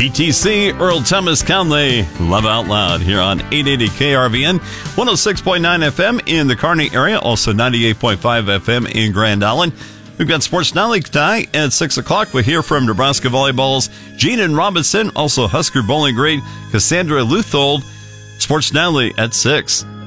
PTC, Earl Thomas Conley, Love Out Loud here on 880 KRVN, 106.9 FM in the Kearney area, also 98.5 FM in Grand Island. We've got Sports Nightly tonight at 6 o'clock. We'll hear from Nebraska Volleyball's Gene Robinson, also Husker bowling great Cassandra Luthold. Sports Nightly at 6.